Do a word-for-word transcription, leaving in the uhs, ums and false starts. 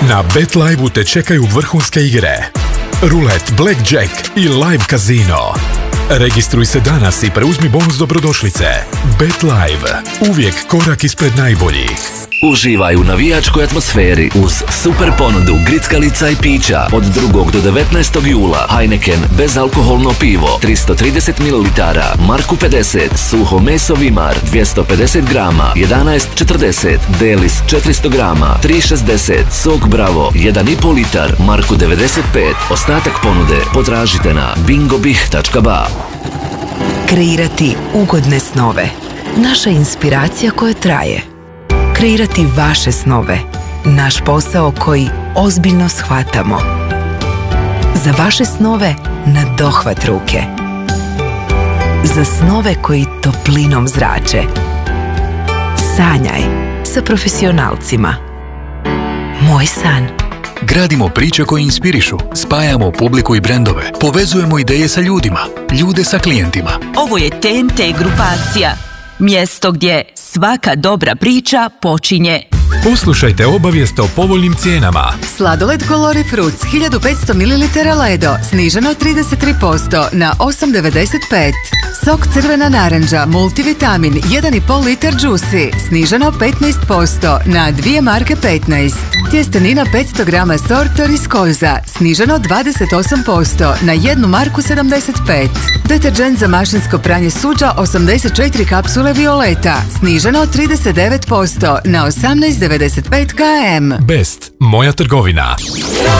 Na BetLive-u te čekaju vrhunske igre, rulet, blackjack i live kazino. Registruj se danas i preuzmi bonus dobrodošlice. BetLive. Uvijek korak ispred najboljih. Uživaj u navijačkoj atmosferi uz super ponudu grickalica i pića od drugog do devetnaestog jula. Heineken bezalkoholno pivo tristo trideset mililitara, Marku pedeset, suho meso Vimar dvjesto pedeset grama, jedanaest četrdeset, Delis četiristo grama, tri šezdeset, sok Bravo jedan i pol litar, Marku devedeset pet. Ostatak ponude potražite na bingobih tačka ba. Kreirati ugodne snove. Naša inspiracija koja traje. Kreirati vaše snove. Naš posao koji ozbiljno shvatamo. Za vaše snove na dohvat ruke. Za snove koji toplinom zrače. Sanjaj sa profesionalcima. Moj san. Gradimo priče koje inspirišu, spajamo publiku i brendove, povezujemo ideje sa ljudima, ljude sa klijentima. Ovo je T N T grupacija. Mjesto gdje svaka dobra priča počinje. Poslušajte obavijest o povoljnim cijenama. Sladoled Colori Fruits hiljadu petsto mililitara Ledo sniženo trideset tri posto na osam devedeset pet. Sok crvena naranđa multivitamin jedan i pol litar Juicy sniženo petnaest posto na dvije marke petnaest. Tjestenina petsto grama Sortor iz koza sniženo dvadeset osam posto na jednu marku sedamdeset pet. Deterđent za mašinsko pranje suđa osamdeset četiri kapsule Violeta sniženo trideset devet posto na osamnaest devedeset pet km. Best, moja trgovina.